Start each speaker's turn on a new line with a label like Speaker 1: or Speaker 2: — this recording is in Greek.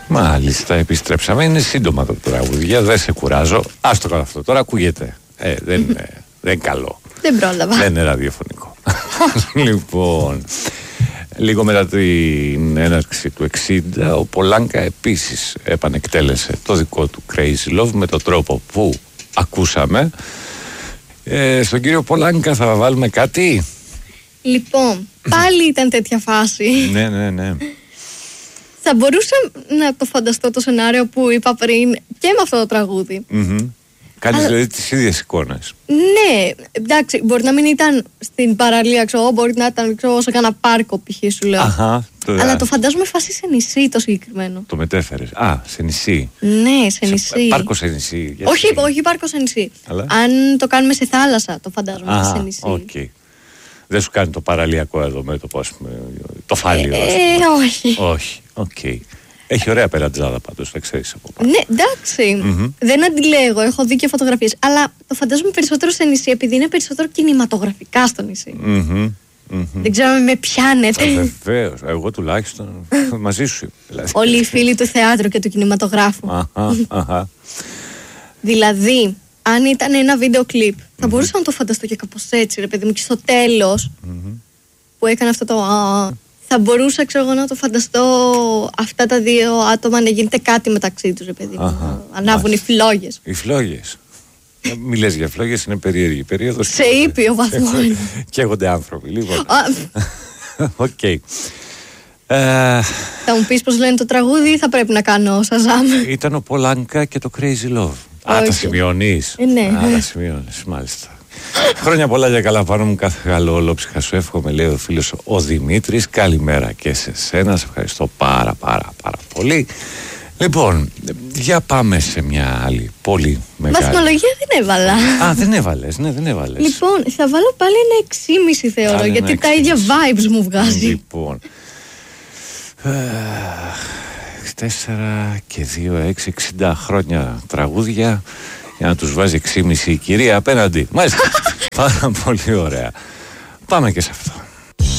Speaker 1: Μάλιστα, επιστρέψαμε. Είναι σύντομα το τραγούδια, δεν σε κουράζω. Άστο καλά αυτό, τώρα ακούγεται. Δεν είναι καλό.
Speaker 2: Δεν πρόλαβα.
Speaker 1: Δεν είναι ραδιοφωνικό. Λοιπόν, λίγο μετά την έναρξη του 60, ο Πολάνκα επίσης επανεκτέλεσε το δικό του Crazy Love με τον τρόπο που ακούσαμε. Στον κύριο Πολάνκα θα βάλουμε κάτι.
Speaker 2: Λοιπόν, πάλι ήταν τέτοια φάση.
Speaker 1: Ναι.
Speaker 2: Θα μπορούσα να το φανταστώ το σενάριο που είπα πριν και με αυτό το τραγούδι.
Speaker 1: Κάνεις δηλαδή τις ίδιες εικόνες.
Speaker 2: Ναι, εντάξει, μπορεί να μην ήταν στην παραλία, μπορεί να ήταν σε κάνα πάρκο π.χ. σου λέω. Αλλά το φαντάζομαι φάση σε νησί το συγκεκριμένο.
Speaker 1: Το μετέφερες. Σε νησί.
Speaker 2: Ναι, σε νησί.
Speaker 1: Πάρκο σε νησί.
Speaker 2: Όχι πάρκο σε νησί. Αλλά... Αν το κάνουμε σε θάλασσα, το φαντάζομαι σε νησί.
Speaker 1: Okay. Δεν σου κάνει το παραλιακό εδώ με το φάλιο. Όχι. Okay. Έχει ωραία περατζάδα πάντως, θα ξέρεις από πάνω.
Speaker 2: Ναι, εντάξει. Δεν αντιλέγω, έχω δει και φωτογραφίες. Αλλά το φαντάζομαι περισσότερο σε νησί, επειδή είναι περισσότερο κινηματογραφικά στο νησί. Δεν ξέρω με πιάνετε.
Speaker 1: Βεβαίως, εγώ τουλάχιστον μαζί σου.
Speaker 2: Όλοι οι φίλοι του θεάτρου και του κινηματογράφου. Δηλαδή, αν ήταν ένα βίντεο κλιπ, θα μπορούσα να το φανταστώ και κάπως έτσι, ρε παιδί μου, και στο τέλος που έκανε αυτό το θα μπορούσα, να το φανταστώ αυτά τα δύο άτομα να γίνεται κάτι μεταξύ τους, ρε παιδί μου. Ανάβουν οι φλόγες.
Speaker 1: Οι φλόγες. Μη λες για φλόγες, είναι περίεργη περίοδος.
Speaker 2: Σε ήπιο βαθμό.
Speaker 1: Καίγονται άνθρωποι, λοιπόν. Οκ.
Speaker 2: Θα μου πεις πως λένε το τραγούδι ή θα πρέπει να κάνω Σαζάμ?
Speaker 1: Ήταν ο Πολάνκα και το Crazy Love. Τα σημειώνεις.
Speaker 2: Ναι.
Speaker 1: Τα σημειώνεις, μάλιστα. Χρόνια πολλά για καλά πάνω μου, κάθε καλό ολόψυχα σου εύχομαι, λέει ο φίλος ο Δημήτρης. Καλημέρα και σε σένα, σε ευχαριστώ πάρα πολύ. Λοιπόν, για πάμε σε μια άλλη πολύ μεγάλη.
Speaker 2: Βαθμολογία δεν έβαλα.
Speaker 1: Δεν έβαλες, ναι, δεν έβαλες.
Speaker 2: Λοιπόν, θα βάλω πάλι ένα 6,5 θεωρώ, γιατί τα ίδια vibes μου βγάζει.
Speaker 1: Λοιπόν, 4 και 2, 6, 60 χρόνια τραγούδια για να τους βάζει 6,5 η κυρία απέναντι. Μάλιστα, πάρα πολύ ωραία. Πάμε και σε αυτό.